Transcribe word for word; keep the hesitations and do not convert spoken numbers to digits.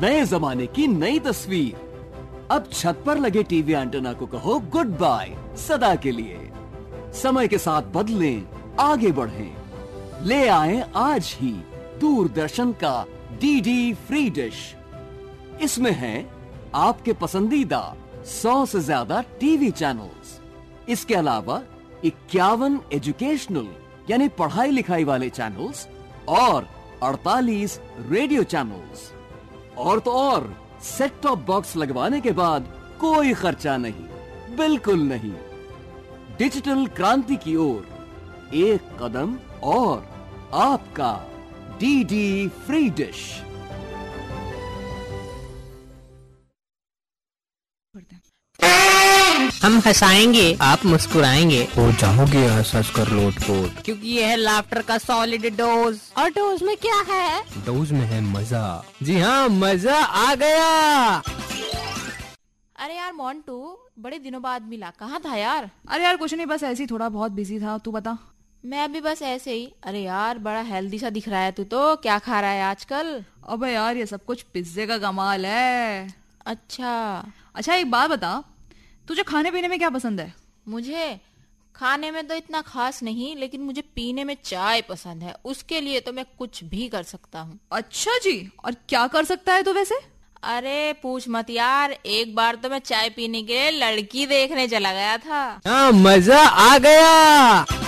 नए जमाने की नई तस्वीर। अब छत पर लगे टीवी एंटेना को कहो गुड बाय सदा के लिए। समय के साथ बदलें, आगे बढ़ें। ले आए आज ही दूरदर्शन का डीडी फ्री डिश। इसमें है आपके पसंदीदा सौ से ज्यादा टीवी चैनल्स। इसके अलावा इक्यावन एजुकेशनल यानी पढ़ाई लिखाई वाले चैनल्स और अड़तालीस रेडियो चैनल्स। और तो और सेट टॉप बॉक्स लगवाने के बाद कोई खर्चा नहीं, बिल्कुल नहीं। डिजिटल क्रांति की ओर एक कदम और आपका डीडी फ्री डिश। हम हंसाएंगे, आप मुस्कुराएंगे, हो जाओगे हंस हंस कर लोटपोट, क्योंकि ये है लाफ्टर का सॉलिड डोज। और डोज में क्या है? डोज में है मजा। जी हाँ, मजा आ गया। अरे यार मोंटू, बड़े दिनों बाद मिला, कहाँ था यार? अरे यार कुछ नहीं, बस ऐसे ही थोड़ा बहुत बिजी था। तू बता। मैं भी बस ऐसे ही। अरे यार बड़ा हेल्दी सा दिख रहा है तू तो, क्या खा रहा है आजकल? अबे यार ये सब कुछ पिज्जे का कमाल है। अच्छा अच्छा एक बात बता, तुझे खाने पीने में क्या पसंद है? मुझे खाने में तो इतना खास नहीं, लेकिन मुझे पीने में चाय पसंद है। उसके लिए तो मैं कुछ भी कर सकता हूँ। अच्छा जी, और क्या कर सकता है तू वैसे? अरे पूछ मत यार, एक बार तो मैं चाय पीने के लिए लड़की देखने चला गया था। हाँ, मजा आ गया।